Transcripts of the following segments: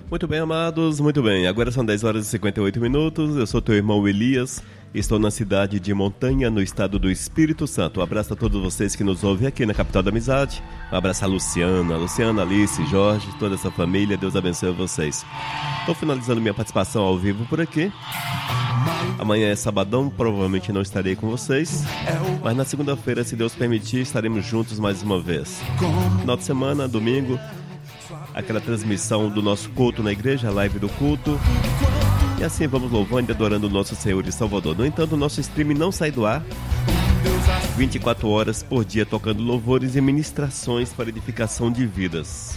Muito bem, amados, muito bem. Agora são 10 horas e 58 minutos. Eu sou teu irmão Elias. Estou na cidade de Montanha, no estado do Espírito Santo. Um abraço a todos vocês que nos ouvem aqui na Capital da Amizade. Um abraço a Luciana, Alice, Jorge, toda essa família. Deus abençoe vocês. Estou finalizando minha participação ao vivo por aqui. Amanhã é sabadão, provavelmente não estarei com vocês. Mas na segunda-feira, se Deus permitir, estaremos juntos mais uma vez. Final de semana, domingo, aquela transmissão do nosso culto na igreja, a live do culto. E assim vamos louvando e adorando o nosso Senhor e Salvador. No entanto, o nosso stream não sai do ar. 24 horas por dia tocando louvores e ministrações para edificação de vidas.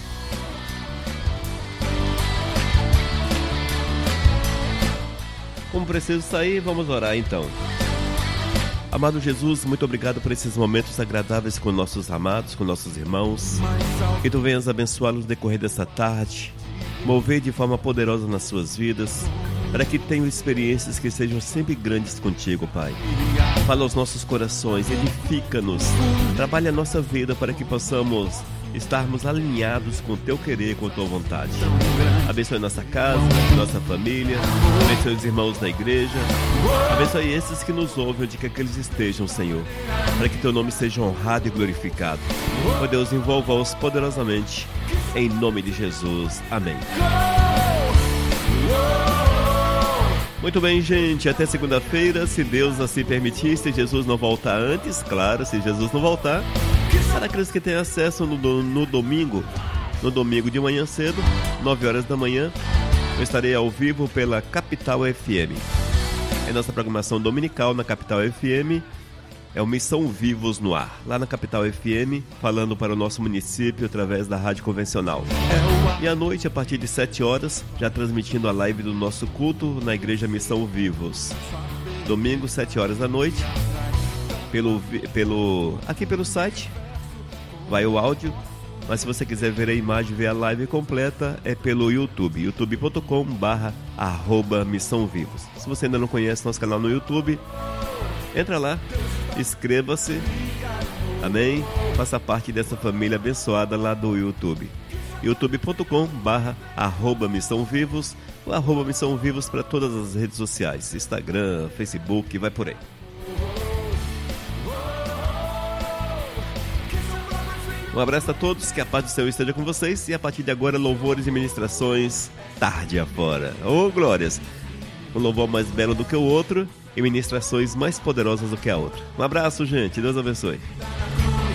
Como preciso sair, vamos orar então. Amado Jesus, muito obrigado por esses momentos agradáveis com nossos amados, com nossos irmãos. Que Tu venhas abençoá-los no decorrer dessa tarde, mover de forma poderosa nas suas vidas, para que tenham experiências que sejam sempre grandes contigo, Pai. Fala aos nossos corações, edifica-nos, trabalha a nossa vida para que possamos estarmos alinhados com o Teu querer, com a Tua vontade. Abençoe nossa casa, nossa família, abençoe os irmãos da igreja, abençoe esses que nos ouvem, onde quer que eles estejam, Senhor, para que Teu nome seja honrado e glorificado. Ó Deus, envolva-os poderosamente, em nome de Jesus. Amém. Muito bem, gente, até segunda-feira, se Deus assim permitir, se Jesus não voltar antes, claro, se Jesus não voltar, para aqueles que têm acesso no domingo de manhã cedo, 9 horas da manhã, eu estarei ao vivo pela Capital FM. É nossa programação dominical na Capital FM, é o Missão Vivos no Ar, lá na Capital FM, falando para o nosso município através da rádio convencional. E à noite, a partir de 7 horas, já transmitindo a live do nosso culto na Igreja Missão Vivos. Domingo, 7 horas da noite, aqui pelo site, vai o áudio, mas se você quiser ver a imagem, ver a live completa, é pelo YouTube, youtube.com/Missão Vivos. Se você ainda não conhece nosso canal no YouTube, entra lá, inscreva-se, amém? Faça parte dessa família abençoada lá do YouTube. youtube.com/Missão Vivos, ou @Missão Vivos para todas as redes sociais, Instagram, Facebook, vai por aí. Um abraço a todos, que a paz do Senhor esteja com vocês, e a partir de agora, louvores e ministrações tarde afora. Ô glórias! Um louvor mais belo do que o outro, e ministrações mais poderosas do que a outra. Um abraço, gente. Deus abençoe.